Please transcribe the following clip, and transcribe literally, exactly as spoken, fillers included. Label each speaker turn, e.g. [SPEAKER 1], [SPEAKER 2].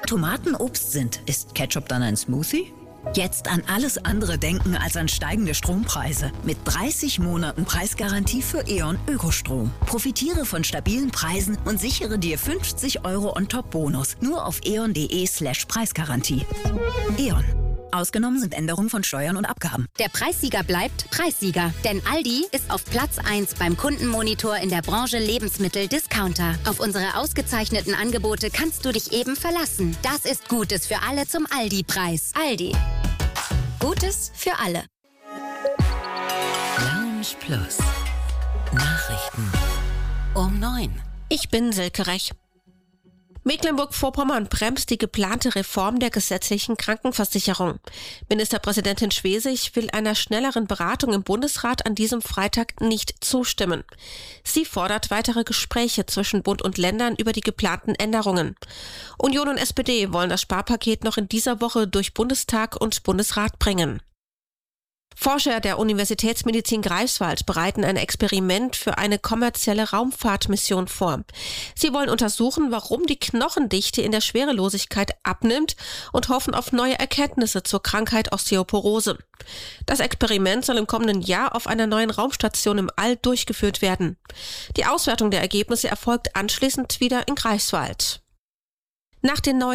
[SPEAKER 1] Tomaten Obst sind, ist Ketchup dann ein Smoothie? Jetzt an alles andere denken als an steigende Strompreise. Mit dreißig Monaten Preisgarantie für E.ON Ökostrom. Profitiere von stabilen Preisen und sichere dir fünfzig Euro On-Top-Bonus. Nur auf eon.de slash Preisgarantie. E.ON. Ausgenommen sind Änderungen von Steuern und Abgaben.
[SPEAKER 2] Der Preissieger bleibt Preissieger, denn Aldi ist auf Platz eins beim Kundenmonitor in der Branche Lebensmittel-Discounter. Auf unsere ausgezeichneten Angebote kannst du dich eben verlassen. Das ist Gutes für alle zum Aldi-Preis. Aldi. Gutes für alle.
[SPEAKER 3] Lounge Plus. Nachrichten um neun.
[SPEAKER 4] Ich bin Silke Rech. Mecklenburg-Vorpommern bremst die geplante Reform der gesetzlichen Krankenversicherung. Ministerpräsidentin Schwesig will einer schnelleren Beratung im Bundesrat an diesem Freitag nicht zustimmen. Sie fordert weitere Gespräche zwischen Bund und Ländern über die geplanten Änderungen. Union und S P D wollen das Sparpaket noch in dieser Woche durch Bundestag und Bundesrat bringen. Forscher der Universitätsmedizin Greifswald bereiten ein Experiment für eine kommerzielle Raumfahrtmission vor. Sie wollen untersuchen, warum die Knochendichte in der Schwerelosigkeit abnimmt und hoffen auf neue Erkenntnisse zur Krankheit Osteoporose. Das Experiment soll im kommenden Jahr auf einer neuen Raumstation im All durchgeführt werden. Die Auswertung der Ergebnisse erfolgt anschließend wieder in Greifswald. Nach den neuen